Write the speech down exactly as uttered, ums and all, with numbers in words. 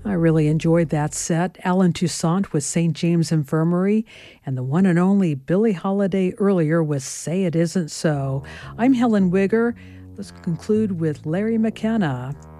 I really enjoyed that set. Alan Toussaint with Saint James Infirmary, and the one and only Billie Holiday earlier with Say It Isn't So. I'm Helen Wigger. Let's conclude with Larry McKenna.